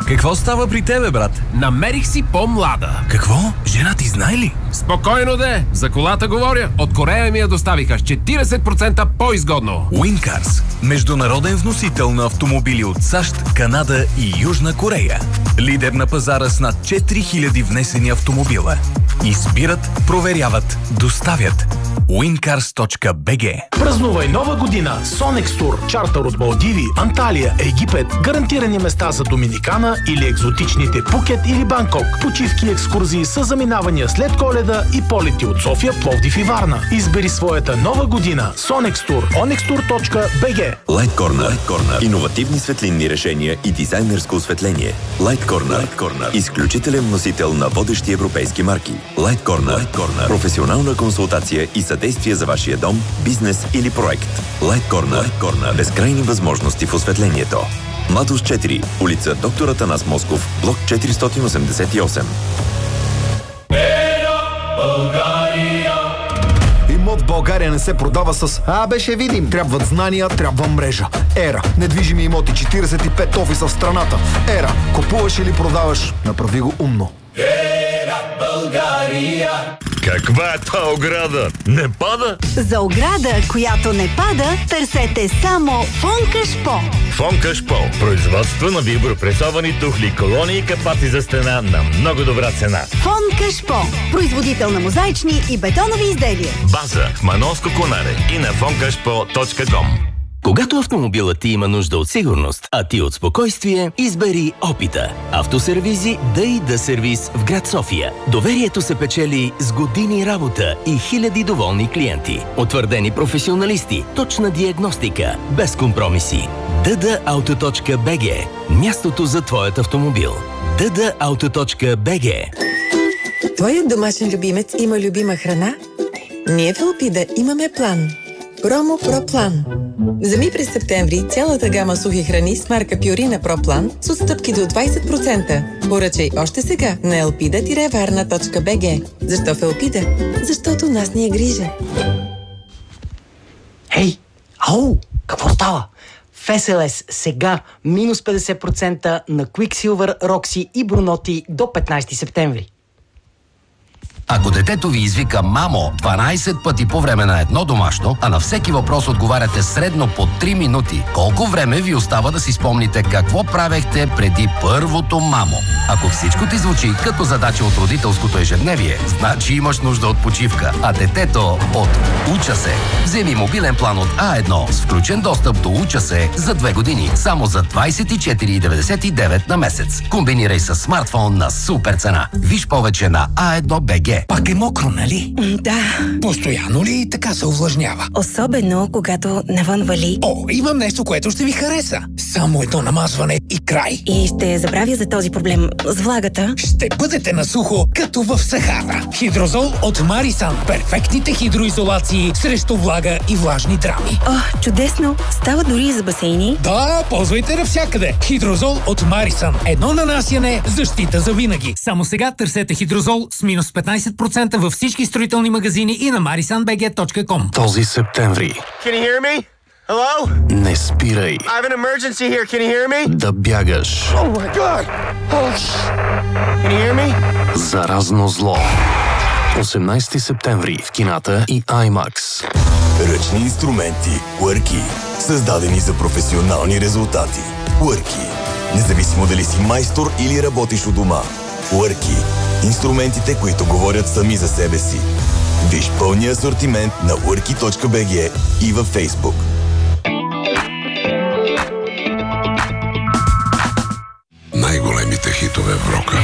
Какво става при тебе, брат? Намерих си по-млада. Какво? Жена ти знае ли? Спокойно де, за колата говоря. От Корея ми я доставиха с 40% по-изгодно. Уинкарс – международен вносител на автомобили от САЩ, Канада и Южна Корея. Лидер на пазара с над 4000 внесени автомобила. Избират, проверяват, доставят. wincars.bg. Празнувай нова година с Sonex Tour. Чартър от Малдиви, Анталия, Египет. Гарантирани места за Доминикана или екзотичните Пукет или Банкок. Почивки и екскурзии с заминавания след Коледа и полети от София, Пловдив и Варна. Избери своята нова година. Sonex Tour. onextour.bg. Light Corner. Иновативни светлинни решения и дизайнерско осветление. Light Corner. Изключителен носител на водещи европейски марки. Light Corner. Професионална консултация и съдействие за вашия дом, бизнес или проект. Light Corner. Безкрайни възможности в осветлението. Матус 4, улица Доктор Атанас Москов, блок 488. Имот в България не се продава с беше видим. Трябват знания, трябва мрежа. Ера. Недвижими имоти, 45 офиса в страната. Ера. Купуваш или продаваш? Направи го умно. Ера България. Каква е та ограда? Не пада? За ограда, която не пада, търсете само Фонкашпо. Фонкашпо. Производство на вибропресовани тухли, колони и капаци за стена на много добра цена. Фонкашпо. Производител на мозаични и бетонови изделия. База в Мановско Конаре и на fonkashpo.com. Когато автомобилът ти има нужда от сигурност, а ти от спокойствие, избери Опита. Автосервизи Да сервис в град София. Доверието се печели с години работа и хиляди доволни клиенти. Утвърдени професионалисти, точна диагностика, без компромиси. ddauto.bg. Мястото за твоят автомобил. ddauto.bg. Твоят домашен любимец има любима храна? Ние в Елпида имаме план. Промо Проплан. Вземи през септември цялата гама сухи храни с марка Пюрина Проплан с отстъпки до 20%. Поръчай още сега на elpida-varna.bg. Защо в Елпида? Защото нас ни е грижа. Хей! Ау! Какво става? В СЛС сега минус 50% на Quicksilver, Roxy и Brunotti до 15 септември. Ако детето ви извика «Мамо» 12 пъти по време на едно домашно, а на всеки въпрос отговаряте средно по 3 минути, колко време ви остава да си спомните какво правехте преди първото «Мамо»? Ако всичко ти звучи като задача от родителското ежедневие, значи имаш нужда от почивка, а детето от «Уча се». Вземи мобилен план от А1 с включен достъп до «Уча се» за 2 години, само за 24,99 на месец. Комбинирай с смартфон на супер цена. Виж повече на A1BG. Пак е мокро, нали? Да. Постоянно ли така се увлажнява? Особено, когато навън вали. О, имам нещо, което ще ви хареса. Само едно намазване и край. И ще забравя за този проблем с влагата. Ще бъдете на сухо, като в Сахара. Хидрозол от Марисан. Перфектните хидроизолации срещу влага и влажни драми. О, чудесно! Става дори и за басейни. Да, ползвайте навсякъде. Хидрозол от Марисан. Едно нанасяне, защита за винаги. Само сега търсете хидрозол с минус 15% във всички строителни магазини и на marisanbg.com. Този септември. Can you hear me? Hello? Не спирай. I have an emergency here. Can you hear me? Да бягаш. Oh my god! Oh, Can you hear me? Заразно зло. 18 септември в кината и IMAX. Ръчни инструменти Worky. Създадени за професионални резултати. Worky. Независимо дали си майстор или работиш у дома. Worky. Инструментите, които говорят сами за себе си. Виж пълния асортимент на worky.bg и във Facebook. Най-големите хитове в рока